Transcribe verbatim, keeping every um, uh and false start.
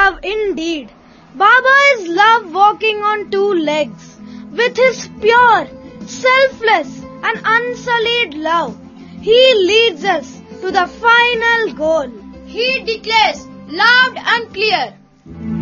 love indeed. Baba is love walking on two legs. With his pure, selfless and unsullied love, he leads us to the final goal. He declares loud and clear,